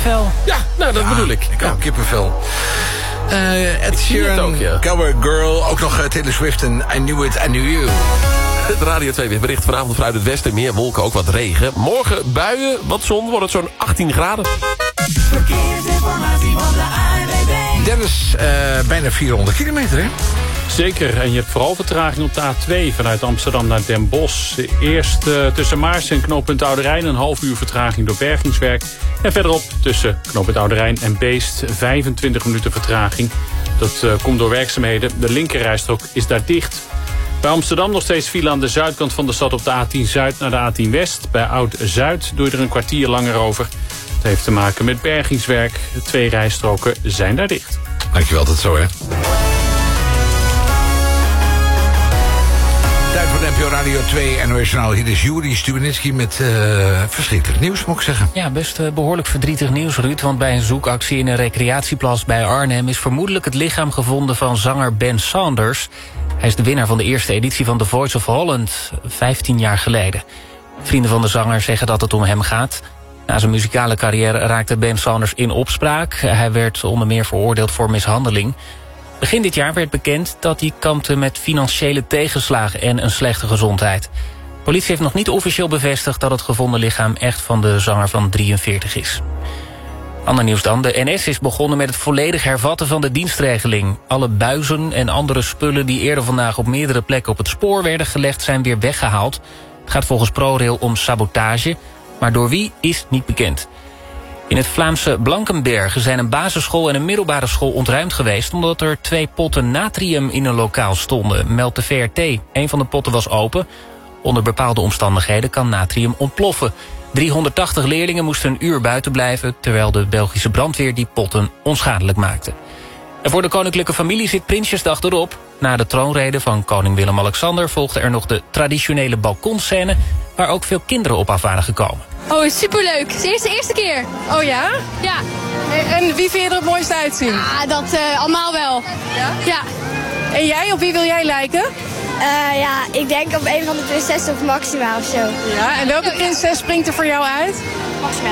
kippenvel. Ja, nou, dat bedoel ik. Ik ook kippenvel. Ed Sheeran, ook, ja. Cowboy Girl, ook nog Taylor Swift en I Knew It, I Knew You. Het Radio 2 weerbericht vanavond vanuit het westen. Meer wolken, ook wat regen. Morgen buien, wat zon, wordt het zo'n 18 graden. Verkeersinformatie van de ANWB. Dennis, bijna 400 kilometer, hè? Zeker, en je hebt vooral vertraging op de A2 vanuit Amsterdam naar Den Bosch. Eerst tussen Maarsen en knooppunt Oude Rijn een half uur vertraging door bergingswerk. En verderop tussen knooppunt Oude Rijn en Beest 25 minuten vertraging. Dat komt door werkzaamheden. De linkerrijstrook is daar dicht. Bij Amsterdam nog steeds file aan de zuidkant van de stad op de A10 Zuid naar de A10 West. Bij Oud-Zuid doe je er een kwartier langer over. Het heeft te maken met bergingswerk. 2 rijstroken zijn daar dicht. Dankjewel, tot zo, hè. Tijd voor de NPO Radio 2 NOS Journaal. Hier is Juri Stubenitski met verschrikkelijk nieuws, moet ik zeggen. Ja, best behoorlijk verdrietig nieuws, Ruud. Want bij een zoekactie in een recreatieplas bij Arnhem is vermoedelijk het lichaam gevonden van zanger Ben Saunders. Hij is de winnaar van de eerste editie van The Voice of Holland, 15 jaar geleden. Vrienden van de zanger zeggen dat het om hem gaat. Na zijn muzikale carrière raakte Ben Saunders in opspraak. Hij werd onder meer veroordeeld voor mishandeling. Begin dit jaar werd bekend dat hij kampte met financiële tegenslagen en een slechte gezondheid. Politie heeft nog niet officieel bevestigd dat het gevonden lichaam echt van de zanger van 43 is. Ander nieuws dan. De NS is begonnen met het volledig hervatten van de dienstregeling. Alle buizen en andere spullen die eerder vandaag op meerdere plekken op het spoor werden gelegd zijn weer weggehaald. Het gaat volgens ProRail om sabotage, maar door wie is niet bekend. In het Vlaamse Blankenberge zijn een basisschool en een middelbare school ontruimd geweest omdat er 2 potten natrium in een lokaal stonden, meldt de VRT. Een van de potten was open. Onder bepaalde omstandigheden kan natrium ontploffen. 380 leerlingen moesten een uur buiten blijven, terwijl de Belgische brandweer die potten onschadelijk maakte. En voor de koninklijke familie zit Prinsjesdag erop. Na de troonrede van koning Willem-Alexander volgde er nog de traditionele balkonscène, waar ook veel kinderen op af waren gekomen. Oh, superleuk. Het is de eerste keer. Oh ja? Ja. En wie vind je er het mooiste uitzien? Ja, dat allemaal wel. Ja? Ja. En jij, op wie wil jij lijken? Ja, ik denk op een van de prinsessen of Maxima of zo. Ja, en welke prinses springt er voor jou uit? Maxima.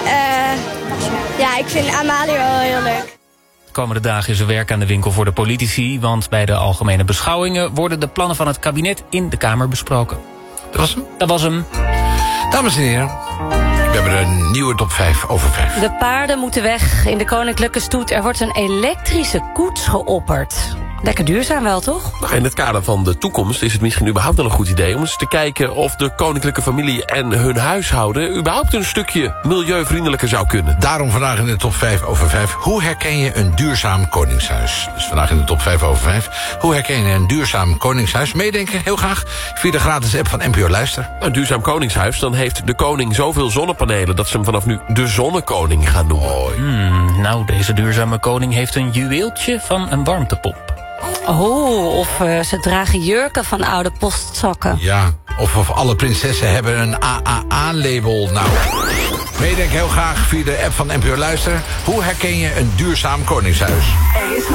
Ja, ik vind Amalie wel heel leuk. De komende dagen is er werk aan de winkel voor de politici, want bij de algemene beschouwingen worden de plannen van het kabinet in de Kamer besproken. Dat was hem. Dat was hem. Dames en heren, we hebben een nieuwe top 5 over 5. De paarden moeten weg in de koninklijke stoet. Er wordt een elektrische koets geopperd. Lekker duurzaam wel, toch? Nou, in het kader van de toekomst is het misschien überhaupt wel een goed idee om eens te kijken of de koninklijke familie en hun huishouden überhaupt een stukje milieuvriendelijker zou kunnen. Daarom vandaag in de top 5 over 5. Hoe herken je een duurzaam koningshuis? Dus vandaag in de top 5 over 5. Hoe herken je een duurzaam koningshuis? Meedenken, heel graag, via de gratis app van NPO Luister. Een duurzaam koningshuis, dan heeft de koning zoveel zonnepanelen dat ze hem vanaf nu de zonnekoning gaan noemen. Nou, deze duurzame koning heeft een juweeltje van een warmtepomp. Oh, of ze dragen jurken van oude postzakken. Ja, of alle prinsessen hebben een AAA-label. Nou, meedenken heel graag via de app van NPO Luister. Hoe herken je een duurzaam koningshuis?